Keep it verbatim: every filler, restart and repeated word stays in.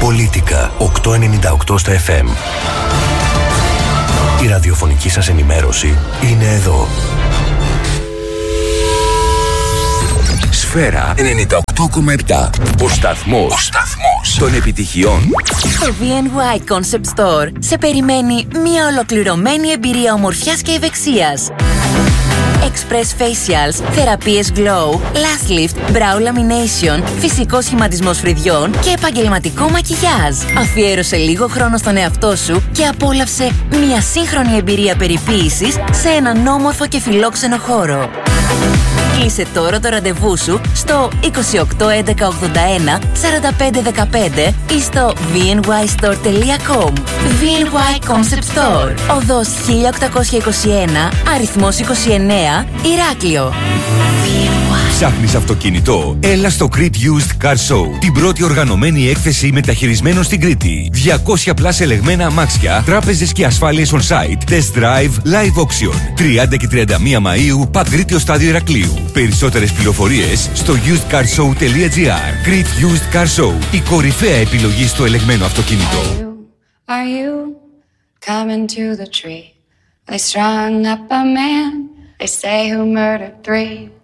Πολίτικα οκτακόσια ενενήντα οκτώ στα εφ εμ. Η ραδιοφωνική σας ενημέρωση είναι εδώ. Σφαίρα ενενήντα οκτώ κόμμα επτά. Ο σταθμός, Ο σταθμός των επιτυχιών. Στο βι εν γουάι Concept Store σε περιμένει μια ολοκληρωμένη εμπειρία ομορφιάς και ευεξίας. Express Facials, θεραπείες Glow, Lash Lift, Brow Lamination, φυσικός σχηματισμός φρυδιών και επαγγελματικό μακιγιάζ. Αφιέρωσε λίγο χρόνο στον εαυτό σου και απόλαυσε μια σύγχρονη εμπειρία περιποίησης σε έναν όμορφο και φιλόξενο χώρο. Κλείσε τώρα το ραντεβού σου στο είκοσι οκτώ έντεκα ογδόντα ένα σαράντα πέντε δεκαπέντε ή στο βι εν γουάι στορ τελεία κομ. βι εν γουάι Concept Store, οδός χίλια οκτακόσια είκοσι ένα, αριθμός είκοσι εννέα, Ηράκλειο. Ψάχνεις αυτοκίνητο? Έλα στο Crete Used Car Show. Την πρώτη οργανωμένη έκθεση μεταχειρισμένων στην Κρήτη. διακόσια πλας ελεγμένα αμάξια, τράπεζες και ασφάλειες on site, test drive, live auction. τριάντα και τριάντα μία Μαΐου, Παγκρίτιο Στάδιο Ηρακλείου. Περισσότερες πληροφορίες στο used car show τελεία gr. Crete Used Car Show. Η κορυφαία επιλογή στο ελεγμένο αυτοκίνητο. Are you, are you coming to the tree? They strung up a man, they say who murdered three.